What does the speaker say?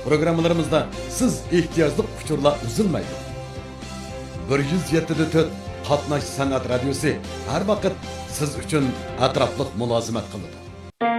programmalarımızda siz ehtiyojli uçurlar uzilmaydi. 107.4 Qatnash san'at radiosi har vaqt siz uchun atrofliq mulozimat qiladi.